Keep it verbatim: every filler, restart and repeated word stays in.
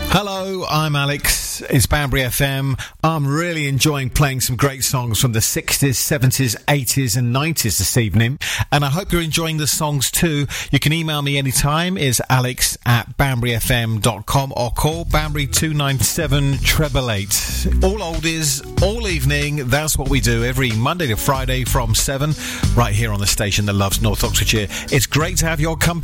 Hello, I'm Alex. It's Banbury F M. I'm really enjoying playing some great songs from the sixties, seventies, eighties and nineties this evening. And I hope you're enjoying the songs too. You can email me anytime. It's alex at banbury f m dot com or call Banbury two nine seven, eight eight eight. All oldies, all evening. That's what we do every Monday to Friday from seven, right here on the station that loves North Oxfordshire. It's great to have your company.